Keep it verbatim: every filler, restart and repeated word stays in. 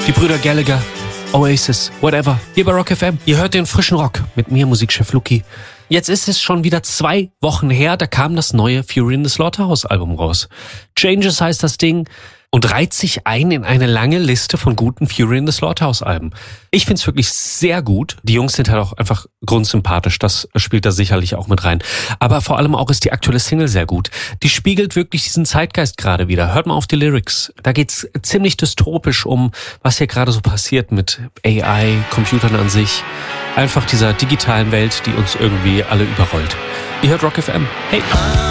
Die Brüder Gallagher, Oasis, whatever. Hier bei Rock F M. Ihr hört den frischen Rock mit mir, Musikchef Luki. Jetzt ist es schon wieder zwei Wochen her, da kam das neue Fury in the Slaughterhouse Album raus. Changes heißt das Ding und reiht sich ein in eine lange Liste von guten Fury in the Slaughterhouse Alben. Ich find's wirklich sehr gut. Die Jungs sind halt auch einfach grundsympathisch, das spielt da sicherlich auch mit rein. Aber vor allem auch ist die aktuelle Single sehr gut. Die spiegelt wirklich diesen Zeitgeist gerade wieder. Hört mal auf die Lyrics. Da geht's ziemlich dystopisch um, was hier gerade so passiert mit A I, Computern an sich. Einfach dieser digitalen Welt, die uns irgendwie alle überrollt. Ihr hört Rock F M. Hey!